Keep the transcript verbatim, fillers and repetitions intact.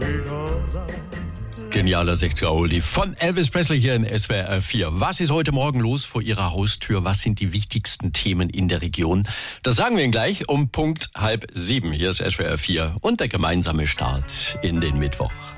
Genialer sechziger-Oldie von Elvis Presley hier in S W R vier. Was ist heute Morgen los vor Ihrer Haustür? Was sind die wichtigsten Themen in der Region? Das sagen wir Ihnen gleich um Punkt halb sieben. Hier ist S W R vier und der gemeinsame Start in den Mittwoch.